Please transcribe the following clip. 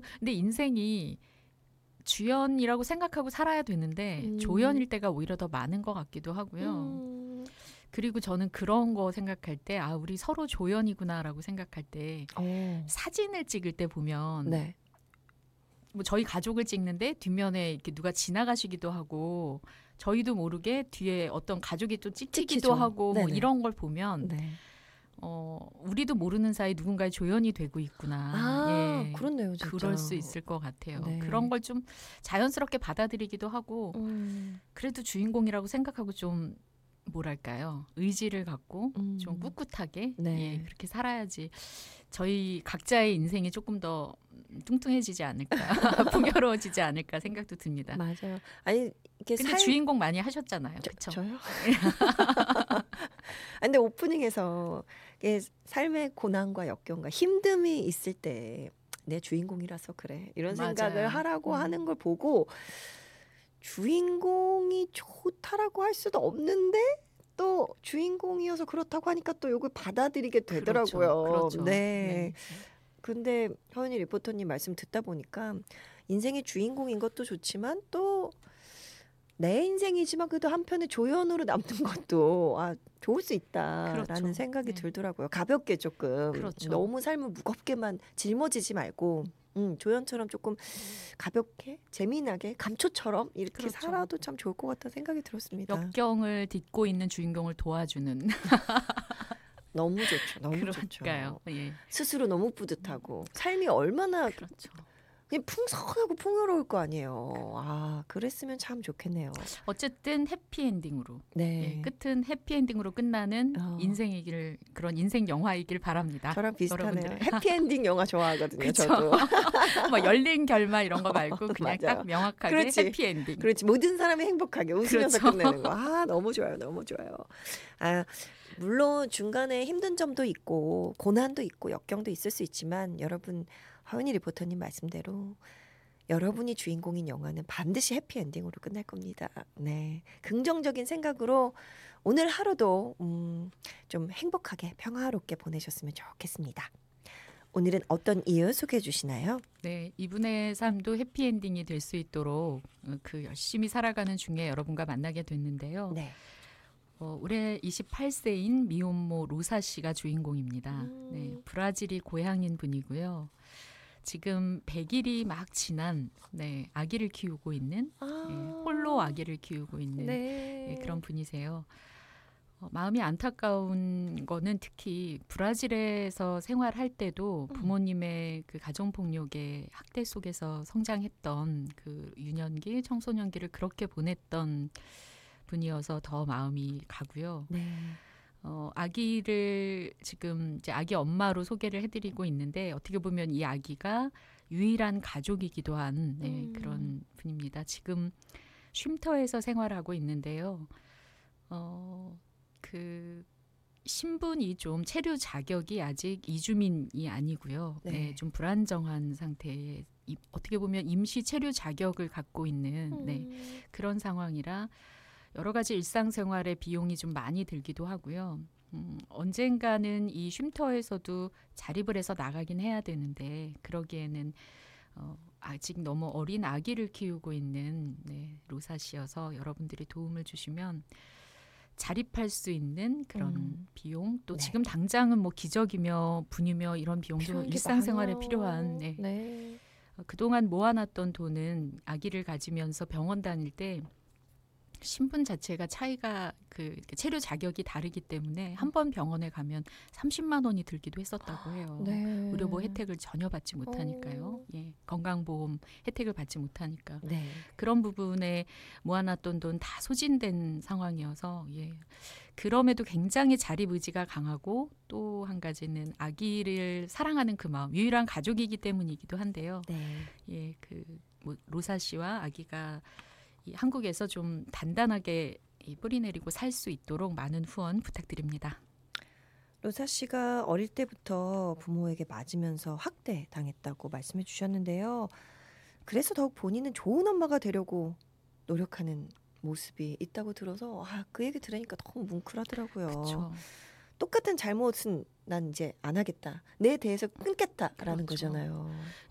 근데 인생이 주연이라고 생각하고 살아야 되는데 조연일 때가 오히려 더 많은 것 같기도 하고요. 그리고 저는 그런 거 생각할 때 우리 서로 조연이구나라고 생각할 때 사진을 찍을 때 보면 네. 뭐 저희 가족을 찍는데 뒷면에 이렇게 누가 지나가시기도 하고 저희도 모르게 뒤에 어떤 가족이 또 찍히기도 찍히죠. 하고 뭐 네네. 이런 걸 보면 네. 우리도 모르는 사이 누군가의 조연이 되고 있구나. 예, 그렇네요, 진짜. 그럴 수 있을 것 같아요. 네. 그런 걸 좀 자연스럽게 받아들이기도 하고 그래도 주인공이라고 생각하고 좀 뭐랄까요? 의지를 갖고 좀 꿋꿋하게 네. 예, 그렇게 살아야지 저희 각자의 인생이 조금 더 뚱뚱해지지 않을까 풍요로워지지 않을까 생각도 듭니다. 맞아요. 아니 이게 근데 주인공 많이 하셨잖아요. 그렇죠? 저요? 근데 오프닝에서 이게 삶의 고난과 역경과 힘듦이 있을 때 내 주인공이라서 그래 이런 맞아요. 생각을 하라고 하는 걸 보고 주인공이 좋다라고 할 수도 없는데 또 주인공이어서 그렇다고 하니까 또 이걸 받아들이게 되더라고요. 그렇죠. 네. 근데 허은희 리포터님 말씀 듣다 보니까 인생의 주인공인 것도 좋지만 또 내 인생이지만 그래도 한편의 조연으로 남는 것도 좋을 수 있다라는 그렇죠. 생각이 네. 들더라고요. 가볍게 조금 그렇죠. 너무 삶을 무겁게만 짊어지지 말고 조연처럼 조금 가볍게 재미나게 감초처럼 이렇게 그렇죠. 살아도 참 좋을 것 같다는 생각이 들었습니다. 역경을 딛고 있는 주인공을 도와주는 너무 좋죠. 너무 그러니까요. 좋죠. 예. 스스로 너무 뿌듯하고 삶이 얼마나 그렇죠. 그냥 풍성하고 풍요로울 거 아니에요. 그랬으면 참 좋겠네요. 어쨌든 해피엔딩으로 네. 예, 끝은 해피엔딩으로 끝나는 어. 그런 인생 영화이길 바랍니다. 저랑 비슷하네요. 여러분들의. 해피엔딩 영화 좋아하거든요. 그쵸? 저도. 뭐 열린 결말 이런 거 말고 그냥 맞아요. 딱 명확하게 그렇지. 해피엔딩. 그렇지. 모든 사람이 행복하게 웃으면서 그렇죠. 끝내는 거. 너무 좋아요. 너무 좋아요. 물론 중간에 힘든 점도 있고 고난도 있고 역경도 있을 수 있지만 여러분 허은희 리포터님 말씀대로 여러분이 주인공인 영화는 반드시 해피엔딩으로 끝날 겁니다. 네, 긍정적인 생각으로 오늘 하루도 좀 행복하게 평화롭게 보내셨으면 좋겠습니다. 오늘은 어떤 이유 소개해 주시나요? 네, 이분의 삶도 해피엔딩이 될 수 있도록 그 열심히 살아가는 중에 여러분과 만나게 됐는데요. 네. 올해 28세인 미혼모 로사 씨가 주인공입니다. 네, 브라질이 고향인 분이고요. 지금 100일이 막 지난 아기를 키우고 있는 홀로 아기를 키우고 있는 그런 분이세요. 마음이 안타까운 거는 특히 브라질에서 생활할 때도 부모님의 그 가정폭력의 학대 속에서 성장했던 그 유년기, 청소년기를 그렇게 보냈던 분이어서 더 마음이 가고요. 네. 아기를 지금 이제 아기 엄마로 소개를 해드리고 있는데 어떻게 보면 이 아기가 유일한 가족이기도 한 그런 분입니다. 지금 쉼터에서 생활하고 있는데요. 그 신분이 좀 체류 자격이 아직 이주민이 아니고요. 네. 좀 불안정한 상태에 어떻게 보면 임시 체류 자격을 갖고 있는 그런 상황이라 여러 가지 일상생활에 비용이 좀 많이 들기도 하고요. 언젠가는 이 쉼터에서도 자립을 해서 나가긴 해야 되는데 그러기에는 아직 너무 어린 아기를 키우고 있는 로사 씨여서 여러분들이 도움을 주시면 자립할 수 있는 그런 비용 또 지금 당장은 뭐 기저귀며 분유며 이런 비용도 일상생활에 필요한 그동안 모아놨던 돈은 아기를 가지면서 병원 다닐 때 신분 자체가 차이가 그 체류 자격이 다르기 때문에 한 번 병원에 가면 30만 원이 들기도 했었다고 해요. 의료보호 혜택을 전혀 받지 못하니까요. 건강보험 혜택을 받지 못하니까. 그런 부분에 모아놨던 돈 다 소진된 상황이어서 그럼에도 굉장히 자립 의지가 강하고 또 한 가지는 아기를 사랑하는 그 마음, 유일한 가족이기 때문이기도 한데요. 뭐 로사 씨와 아기가 이 한국에서 좀 단단하게 뿌리내리고 살 수 있도록 많은 후원 부탁드립니다. 로사 씨가 어릴 때부터 부모에게 맞으면서 학대 당했다고 말씀해 주셨는데요. 그래서 더욱 본인은 좋은 엄마가 되려고 노력하는 모습이 있다고 들어서 그 얘기 들으니까 너무 뭉클하더라고요. 그쵸. 똑같은 잘못은 난 이제 안 하겠다. 내 대해서 끊겠다라는 거잖아요.